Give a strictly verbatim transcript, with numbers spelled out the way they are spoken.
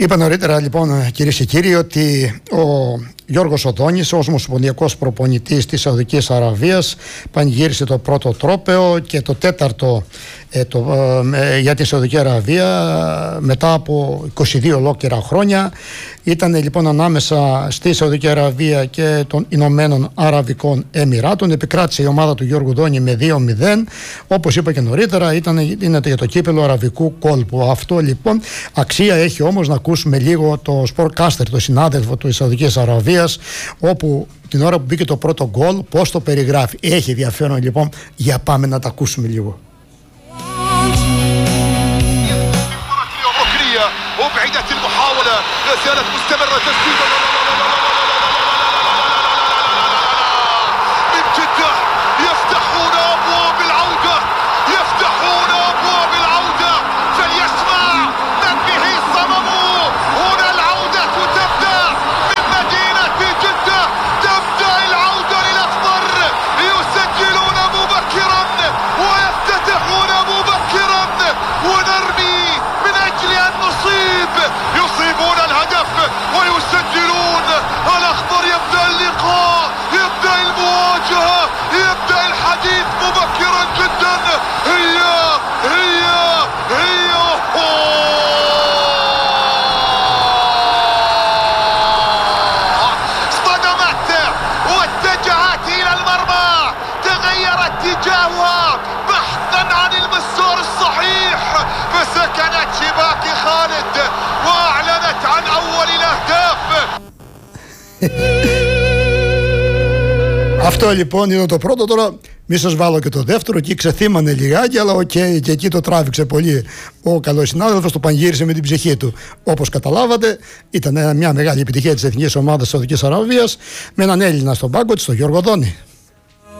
Είπα νωρίτερα λοιπόν, κυρίες και κύριοι, ότι ο Γιώργος Οδόνης, ως ομοσπονδιακός προπονητής της Σαουδικής Αραβίας, πανηγύρισε το πρώτο τρόπαιο και το τέταρτο ε, το, ε, για τη Σαουδική Αραβία μετά από είκοσι δύο ολόκληρα χρόνια. Ήταν λοιπόν ανάμεσα στη Σαουδική Αραβία και των Ηνωμένων Αραβικών Εμιράτων. Επικράτησε η ομάδα του Γιώργου Οδόνη με δύο μηδέν. Όπως είπα και νωρίτερα, ήταν, είναι για το κύπελο Αραβικού κόλπου. Αυτό λοιπόν αξία έχει όμως να ακούσουμε λίγο το Sportcaster, το συνάδελφο του Σαουδικής Αραβίας, όπου την ώρα που μπήκε το πρώτο γκολ, πώς το περιγράφει. Έχει ενδιαφέρον λοιπόν, για πάμε να τα ακούσουμε λίγο. ويسجلون الأخضر. يبدأ اللقاء، يبدأ المواجهة، يبدأ الحديث مبكرا جدا. هي هي هي اصطدمت واتجهت إلى المرمى، تغير اتجاهها بحثا عن المسار الصحيح، فسكنت شباك خالد وأعلنت عن أول الأهداف. Αυτό λοιπόν είναι το πρώτο. Τώρα μη σας βάλω και το δεύτερο, εκεί ξεθύμανε λιγάκι, αλλά οκ, okay, και εκεί το τράβηξε πολύ ο καλός συνάδελφος, το πανγύρισε με την ψυχή του. Όπως καταλάβατε, ήταν μια μεγάλη επιτυχία της εθνικής ομάδας της Σαουδικής Αραβίας, με έναν Έλληνα στον πάγκο της, τον Γιώργο Οδόνη.